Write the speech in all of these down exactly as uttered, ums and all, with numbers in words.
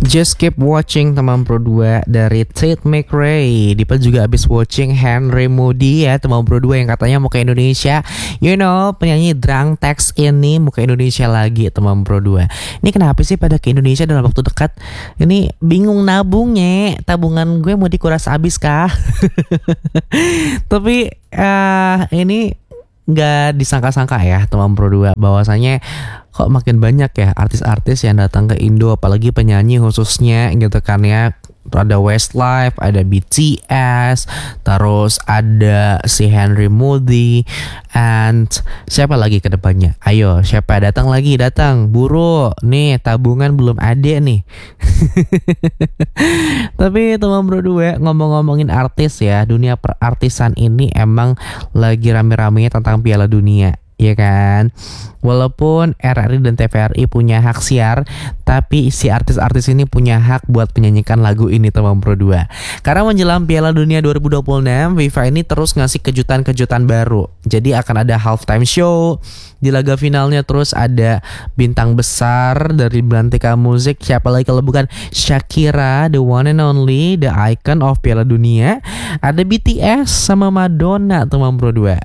Just keep watching teman Pro dua dari Tate McRae. Dipa juga habis watching Henry Moody ya teman Pro dua yang katanya mau ke Indonesia. You know, penyanyi Drunk Text ini mau ke Indonesia lagi teman Pro dua. Ini kenapa sih pada ke Indonesia dalam waktu dekat? Ini bingung nabungnya. Tabungan gue mau dikuras habis kah? Tapi uh, ini nggak disangka-sangka ya teman Pro dua bahwasanya kok makin banyak ya artis-artis yang datang ke Indo, apalagi penyanyi khususnya gitu kan ya. Ada Westlife, ada B T S, terus ada si Henry Moody, and siapa lagi ke depannya? Ayo, siapa datang lagi? Datang, buru. Nih, tabungan belum ada nih. Tapi teman Bro dua, ngomong-ngomongin artis ya, dunia perartisan ini emang lagi rame-ramenya tentang Piala Dunia. Ya kan, walaupun R R I dan T V R I punya hak siar, tapi si artis-artis ini punya hak buat menyanyikan lagu ini teman Pro dua. Karena menjelang Piala Dunia dua ribu dua puluh enam, FIFA ini terus ngasih kejutan-kejutan baru. Jadi akan ada halftime show, di laga finalnya terus ada bintang besar dari beraneka musik. Siapa lagi kalau bukan Shakira, the one and only, the icon of Piala Dunia. Ada B T S sama Madonna teman Pro dua.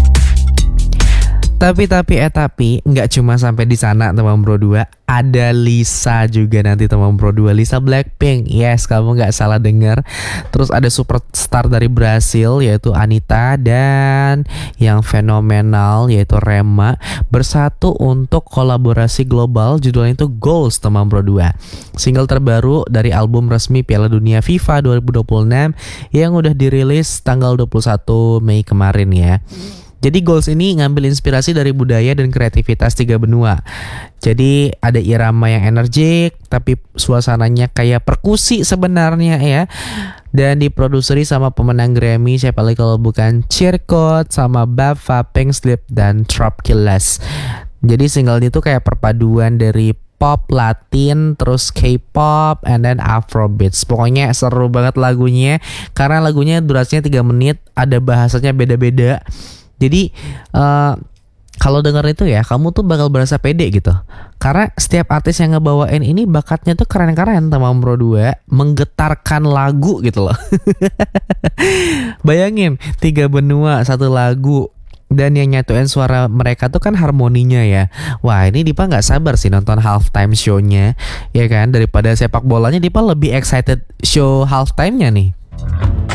Tapi tapi eh tapi nggak cuma sampai di sana teman Pro dua, ada Lisa juga nanti teman Pro dua, Lisa Blackpink. Yes, kamu nggak salah dengar. Terus ada superstar dari Brasil yaitu Anitta dan yang fenomenal yaitu Rema bersatu untuk kolaborasi global, judulnya itu Goals teman Pro dua. Single terbaru dari album resmi Piala Dunia FIFA dua ribu dua puluh enam yang udah dirilis tanggal dua puluh satu Mei kemarin ya. Jadi Goals ini ngambil inspirasi dari budaya dan kreativitas tiga benua. Jadi ada irama yang energik, tapi suasananya kayak perkusi sebenarnya ya. Dan diproduseri sama pemenang Grammy, siapa lagi kalau bukan Circot sama Bava, Pink Slip, dan Trop Killers. Jadi single itu kayak perpaduan dari pop, Latin, terus K-pop, and then Afrobeats. Pokoknya seru banget lagunya, karena lagunya durasinya tiga menit, ada bahasanya beda-beda. Jadi uh, kalau denger itu ya, kamu tuh bakal berasa pede gitu. Karena setiap artis yang ngebawain ini bakatnya tuh keren-keren teman Pro dua, menggetarkan lagu gitu loh. Bayangin, tiga benua satu lagu. Dan yang nyatuin suara mereka tuh kan harmoninya ya. Wah, ini Dipa gak sabar sih nonton halftime show-nya. Ya kan, daripada sepak bolanya Dipa lebih excited show halftime-nya nih.